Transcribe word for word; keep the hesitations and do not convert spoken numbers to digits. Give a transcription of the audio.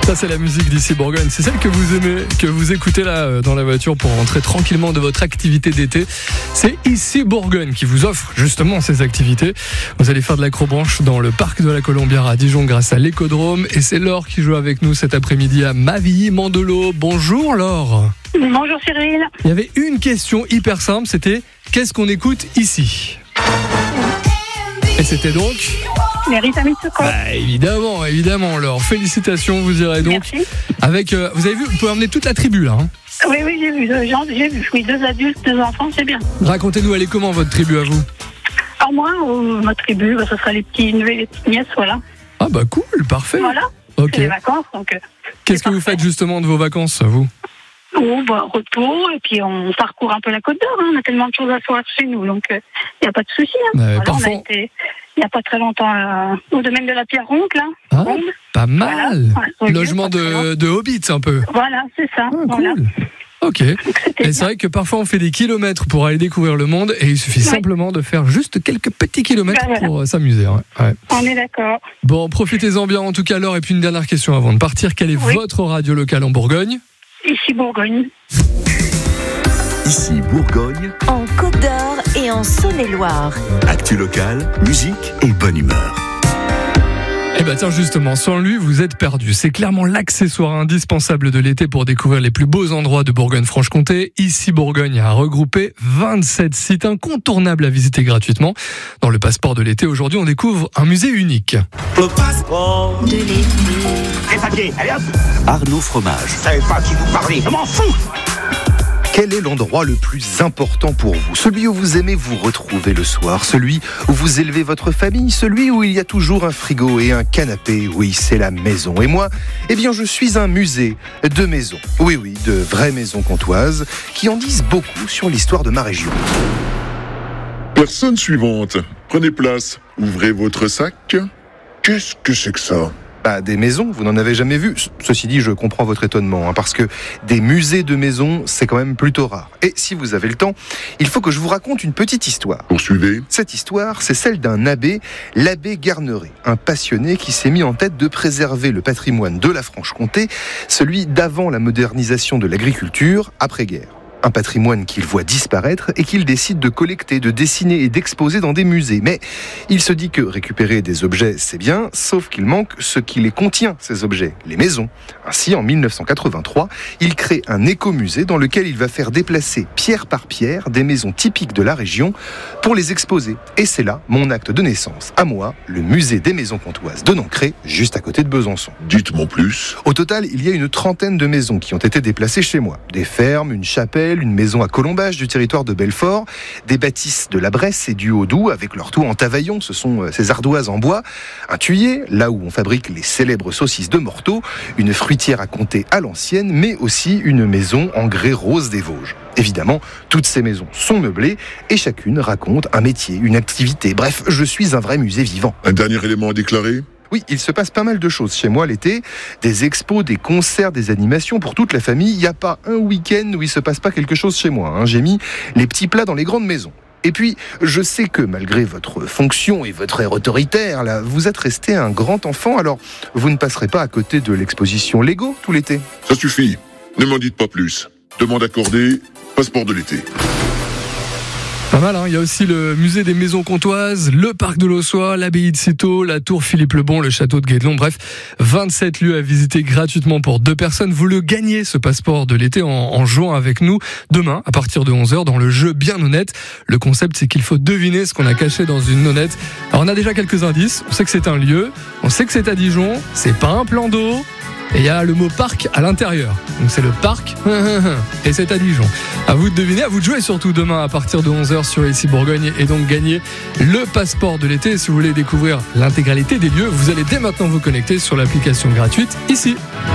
Ça, c'est la musique d'ici Bourgogne. C'est celle que vous aimez, que vous écoutez là dans la voiture pour rentrer tranquillement de votre activité d'été. C'est ici Bourgogne qui vous offre justement ces activités. Vous allez faire de l'acrobranche dans le parc de la Colombière à Dijon grâce à l'écodrome. Et c'est Laure qui joue avec nous cet après-midi à Mavilly-Mandelot. Bonjour Laure. Bonjour Cyril. Il y avait une question hyper simple, c'était qu'est-ce qu'on écoute ici ? Et c'était donc les Rita Mitsuko. Bah, évidemment, évidemment. Alors, félicitations, vous irez donc. Merci. Avec, euh, vous avez vu, vous pouvez emmener toute la tribu là. Hein. Oui, oui, j'ai vu, j'ai, j'ai vu. Oui, deux adultes, deux enfants, c'est bien. Racontez-nous, elle est comment votre tribu à vous ? Alors moi, euh, ma tribu, bah, ce sera les petits neveux et les petites nièces, voilà. Ah bah cool, parfait. Voilà. Ok. C'est les vacances, donc. Euh, Qu'est-ce que vous faites justement de vos vacances, vous ? Oh, bah, repos, et puis on parcourt un peu la Côte d'Or. Hein. On a tellement de choses à faire chez nous, donc il euh, n'y a pas de souci. Hein. Ouais, voilà, parfois... on a été il n'y a pas très longtemps euh, au domaine de la Pierre Ronde, là. Ah, Ronde. pas mal. Voilà. Ouais, Logement de, de hobbits un peu. Voilà, c'est ça. Ah, voilà. cool. Ok. Et c'est vrai que parfois on fait des kilomètres pour aller découvrir le monde et il suffit ouais. simplement de faire juste quelques petits kilomètres ben voilà. pour euh, s'amuser. Ouais. Ouais. On est d'accord. Bon, profitez-en bien en tout cas, Laure. Et puis une dernière question avant de partir. Quelle est oui. votre radio locale en Bourgogne ? Ici Bourgogne. Ici Bourgogne. En Côte d'Or et en Saône-et-Loire. Actu locale, musique et bonne humeur. Eh bien tiens justement, sans lui, vous êtes perdu. C'est clairement l'accessoire indispensable de l'été pour découvrir les plus beaux endroits de Bourgogne-Franche-Comté. Ici Bourgogne a regroupé vingt-sept sites incontournables à visiter gratuitement. Dans le passeport de l'été, aujourd'hui, on découvre un musée unique. Le passeport de l'été. Les papiers, allez hop. Arnaud Fromage. Je savais pas qui vous parlez, je m'en fous. Quel est l'endroit le plus important pour vous ? Celui où vous aimez vous retrouver le soir, celui où vous élevez votre famille, celui où il y a toujours un frigo et un canapé. Oui, c'est la maison. Et moi, eh bien, je suis un musée de maisons. Oui, oui, de vraies maisons comtoises qui en disent beaucoup sur l'histoire de ma région. Personne suivante. Prenez place. Ouvrez votre sac. Qu'est-ce que c'est que ça ? Bah, des maisons, vous n'en avez jamais vu. Ceci dit, je comprends votre étonnement, hein, parce que des musées de maisons, c'est quand même plutôt rare. Et si vous avez le temps, il faut que je vous raconte une petite histoire. Poursuivez. Cette histoire, c'est celle d'un abbé, l'abbé Garneret, un passionné qui s'est mis en tête de préserver le patrimoine de la Franche-Comté, celui d'avant la modernisation de l'agriculture, après-guerre. Un patrimoine qu'il voit disparaître et qu'il décide de collecter, de dessiner et d'exposer dans des musées. Mais il se dit que récupérer des objets, c'est bien, sauf qu'il manque ce qui les contient, ces objets, les maisons. Ainsi, en dix-neuf cent quatre-vingt-trois, il crée un écomusée dans lequel il va faire déplacer pierre par pierre des maisons typiques de la région pour les exposer. Et c'est là mon acte de naissance, à moi, le musée des maisons comtoises de Nancré, juste à côté de Besançon. Dites-moi plus. Au total, il y a une trentaine de maisons qui ont été déplacées chez moi. Des fermes, une chapelle, une maison à Colombage du territoire de Belfort, des bâtisses de la Bresse et du Haut-Doubs avec leur toit en tavaillon, ce sont ces ardoises en bois, un thuyer, là où on fabrique les célèbres saucisses de Morteau, une fruitière à Comté à l'ancienne, mais aussi une maison en grès rose des Vosges. Évidemment, toutes ces maisons sont meublées et chacune raconte un métier, une activité. Bref, je suis un vrai musée vivant. Un dernier élément à déclarer ? Oui, il se passe pas mal de choses chez moi l'été. Des expos, des concerts, des animations pour toute la famille. Il n'y a pas un week-end où il se passe pas quelque chose chez moi. Hein. J'ai mis les petits plats dans les grandes maisons. Et puis, je sais que malgré votre fonction et votre air autoritaire, là, vous êtes resté un grand enfant. Alors, vous ne passerez pas à côté de l'exposition Lego tout l'été. Ça suffit. Ne m'en dites pas plus. Demande accordée, passeport de l'été. Pas mal, hein. Il y a aussi le musée des maisons comtoises, le parc de l'Ossois, l'abbaye de Cîteaux, la tour Philippe le Bon, le château de Guédelon. Bref, vingt-sept lieux à visiter gratuitement pour deux personnes. Vous le gagnez, ce passeport de l'été, en, en jouant avec nous demain à partir de onze heures dans le jeu Bien Honnête. Le concept, c'est qu'il faut deviner ce qu'on a caché dans une nonnette. Alors, on a déjà quelques indices. On sait que c'est un lieu. On sait que c'est à Dijon. C'est pas un plan d'eau. Et il y a le mot parc à l'intérieur. Donc c'est le parc et c'est à Dijon. À vous de deviner, à vous de jouer surtout demain à partir de onze heures sur Ici Bourgogne et donc gagner le passeport de l'été. Si vous voulez découvrir l'intégralité des lieux, vous allez dès maintenant vous connecter sur l'application gratuite Ici.